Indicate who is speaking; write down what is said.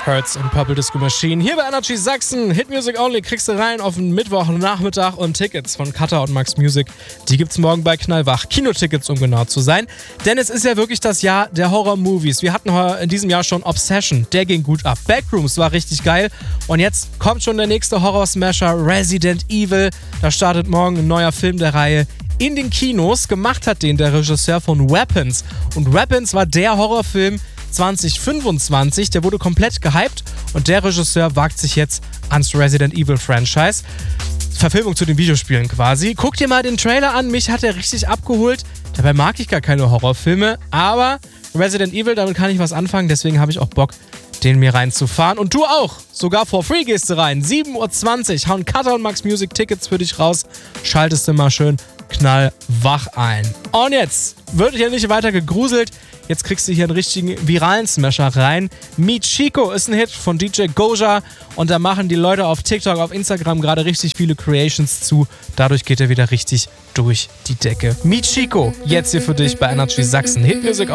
Speaker 1: Hertz und Purple Disco Machine. Hier bei Energy Sachsen. Hit Music Only kriegst du rein auf den Mittwochnachmittag und Tickets von Cutter und Max Music. Die gibt's morgen bei Knallwach. Kinotickets, um genau zu sein. Denn es ist ja wirklich das Jahr der Horror-Movies. Wir hatten in diesem Jahr schon Obsession. Der ging gut ab. Backrooms war richtig geil. Und jetzt kommt schon der nächste Horror-Smasher, Resident Evil. Da startet morgen ein neuer Film der Reihe in den Kinos. Gemacht hat den der Regisseur von Weapons. Und Weapons war der Horrorfilm 2025, der wurde komplett gehypt und der Regisseur wagt sich jetzt ans Resident Evil Franchise. Verfilmung zu den Videospielen quasi. Guck dir mal den Trailer an, mich hat er richtig abgeholt. Dabei mag ich gar keine Horrorfilme, aber Resident Evil, damit kann ich was anfangen, deswegen habe ich auch Bock, den mir reinzufahren. Und du auch, sogar for free gehst du rein. 7:20 Uhr hauen Cutter und Max Music Tickets für dich raus, schaltest du mal schön knallwach ein. Und jetzt wird hier nicht weiter gegruselt. Jetzt kriegst du hier einen richtigen viralen Smasher rein. Michiko ist ein Hit von DJ Goja und da machen die Leute auf TikTok, auf Instagram gerade richtig viele Creations zu. Dadurch geht er wieder richtig durch die Decke. Michiko, jetzt hier für dich bei Energy Sachsen. Hit Music